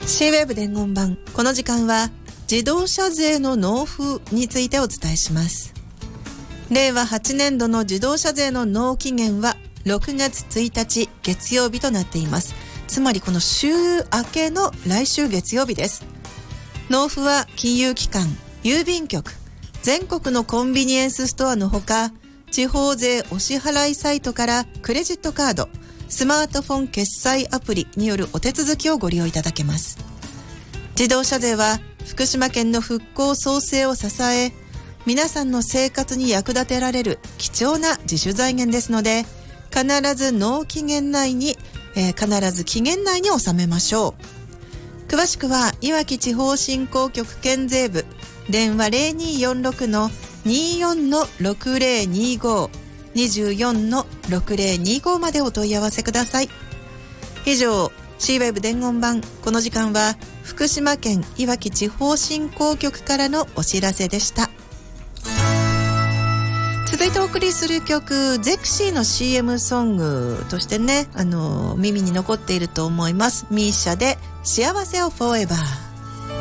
C-Web 伝言版。この時間は自動車税の納付についてお伝えします。令和8年度の自動車税の納期限は6月1日月曜日となっています。つまりこの週明けの来週月曜日です。納付は金融機関、郵便局、全国のコンビニエンスストアのほか、地方税お支払いサイトからクレジットカード、スマートフォン決済アプリによるお手続きをご利用いただけます。自動車税は福島県の復興創生を支え、皆さんの生活に役立てられる貴重な自主財源ですので、必ず期限内に収めましょう。詳しくは、いわき地方振興局県税部、電話 0246-24-6025、24-6025 までお問い合わせください。以上、C-Web 伝言版。この時間は、福島県いわき地方振興局からのお知らせでした。続いてお送りする曲、ゼクシーの CM ソングとしてね、耳に残っていると思います。ミーシャで幸せをフォーエバー。